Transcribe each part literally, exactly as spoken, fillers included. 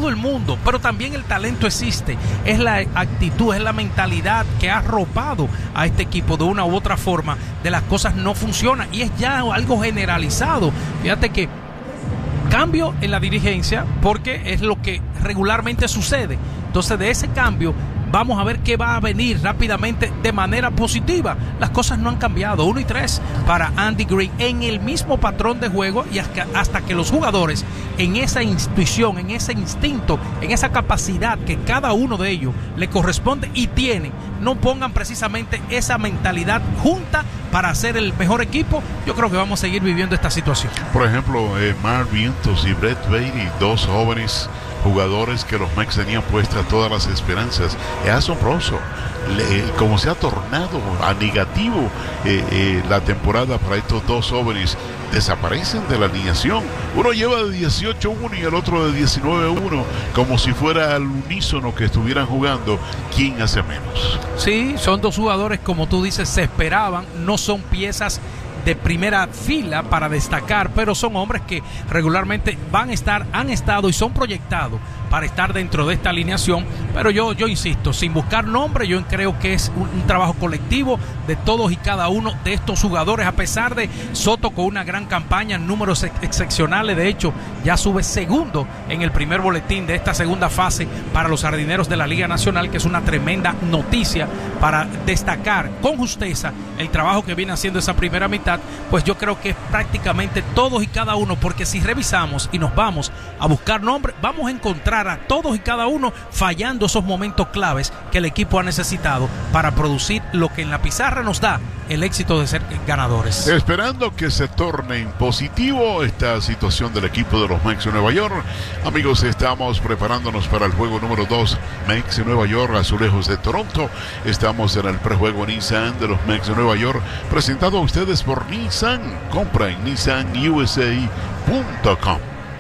todo el mundo, pero también el talento existe. Es la actitud, es la mentalidad que ha arropado a este equipo de una u otra forma. De las cosas no funcionan y es ya algo generalizado. Fíjate que cambio en la dirigencia porque es lo que regularmente sucede. Entonces de ese cambio vamos a ver qué va a venir rápidamente de manera positiva. Las cosas no han cambiado. Uno y tres para Andy Green en el mismo patrón de juego y hasta, hasta que los jugadores en esa intuición, en ese instinto, en esa capacidad que cada uno de ellos le corresponde y tienen, no pongan precisamente esa mentalidad junta para hacer el mejor equipo, yo creo que vamos a seguir viviendo esta situación. Por ejemplo, eh, Mark Vientos y Brett Baty, dos jóvenes jugadores que los Mets tenían puestas todas las esperanzas. Es asombroso Le, como se ha tornado a negativo eh, eh, la temporada para estos dos jóvenes. Desaparecen de la alineación. Uno lleva de dieciocho uno y el otro de diecinueve uno, como si fuera al unísono que estuvieran jugando. ¿Quién hace menos? Sí, son dos jugadores, como tú dices, se esperaban, no son piezas de primera fila para destacar, pero son hombres que regularmente van a estar, han estado y son proyectados para estar dentro de esta alineación, pero yo, yo insisto, sin buscar nombre, yo creo que es un, un trabajo colectivo de todos y cada uno de estos jugadores, a pesar de Soto con una gran campaña, números ex excepcionales, de hecho, ya sube segundo en el primer boletín de esta segunda fase para los jardineros de la Liga Nacional, que es una tremenda noticia para destacar con justeza el trabajo que viene haciendo esa primera mitad. Pues yo creo que es prácticamente todos y cada uno, porque si revisamos y nos vamos a buscar nombres, vamos a encontrar a todos y cada uno fallando esos momentos claves que el equipo ha necesitado para producir lo que en la pizarra nos da el éxito de ser ganadores. Esperando que se torne en positivo esta situación del equipo de los Mets de Nueva York. Amigos, estamos preparándonos para el juego número dos, Mets de Nueva York, Azulejos de Toronto. Estamos en el prejuego Nissan de los Mets de Nueva York, presentado a ustedes por Nissan. Compra en nissan u s a punto com.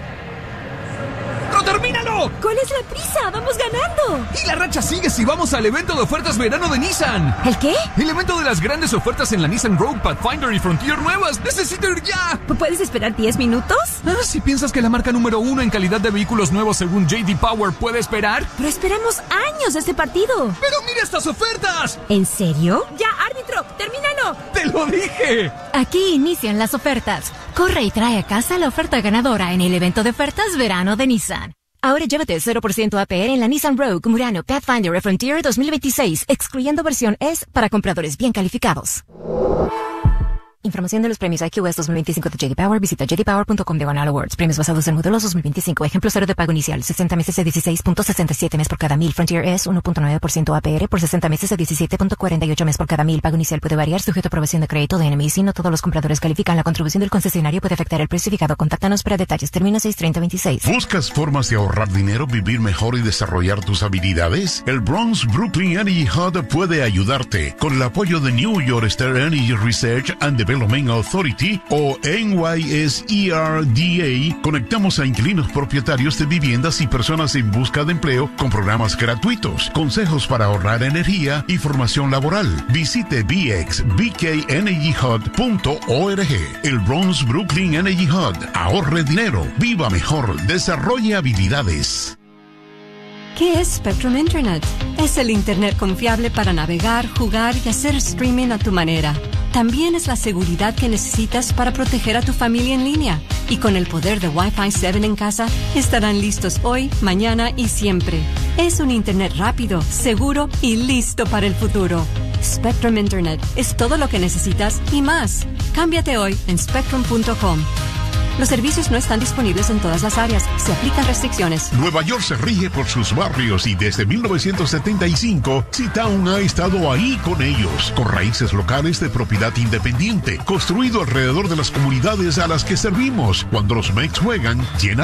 ¡Termínalo! ¿Cuál es la prisa? ¡Vamos ganando! Y la racha sigue si vamos al evento de ofertas verano de Nissan. ¿El qué? El evento de las grandes ofertas en la Nissan Rogue, Pathfinder y Frontier nuevas. ¡Necesito ir ya! ¿Puedes esperar diez minutos? Ah, si piensas que la marca número uno en calidad de vehículos nuevos según J D Power puede esperar. Pero esperamos años de este partido. ¡Pero mira estas ofertas! ¿En serio? Ya, árbitro, termínalo. ¡Te lo dije! Aquí inician las ofertas. Corre y trae a casa la oferta ganadora en el evento de ofertas verano de Nissan. Ahora llévate cero por ciento A P R en la Nissan Rogue, Murano, Pathfinder y Frontier dos mil veintiséis, excluyendo versión S para compradores bien calificados. Información de los premios I Q S dos mil veinticinco de J D Power. Visita j d power punto com diagonal awards. Premios basados en modelos dos mil veinticinco. Ejemplo cero de pago inicial. sesenta meses de dieciséis punto sesenta y siete mes por cada mil. Frontier S uno punto nueve por ciento A P R por sesenta meses de diecisiete punto cuarenta y ocho mes por cada mil. Pago inicial puede variar sujeto a aprobación de crédito de N M I C. No todos los compradores califican. La contribución del concesionario puede afectar el precio fijado. Contáctanos para detalles. Término seis treinta veintiséis. ¿Buscas formas de ahorrar dinero, vivir mejor y desarrollar tus habilidades? El Bronx Brooklyn Energy Hub puede ayudarte. Con el apoyo de New York State Energy Research and Development Authority o N Y S E R D A, conectamos a inquilinos propietarios de viviendas y personas en busca de empleo con programas gratuitos, consejos para ahorrar energía y formación laboral. Visite b x b k energy hub punto org. El Bronx Brooklyn Energy Hub. Ahorre dinero, viva mejor, desarrolle habilidades. ¿Qué es Spectrum Internet? Es el Internet confiable para navegar, jugar y hacer streaming a tu manera. También es la seguridad que necesitas para proteger a tu familia en línea. Y con el poder de Wi-Fi siete en casa, estarán listos hoy, mañana y siempre. Es un Internet rápido, seguro y listo para el futuro. Spectrum Internet es todo lo que necesitas y más. Cámbiate hoy en spectrum punto com. Los servicios no están disponibles en todas las áreas. Se aplican restricciones. Nueva York se rige por sus barrios y desde mil novecientos setenta y cinco, C-Town ha estado ahí con ellos, con raíces locales de propiedad independiente, construido alrededor de las comunidades a las que servimos. Cuando los Mets juegan, llena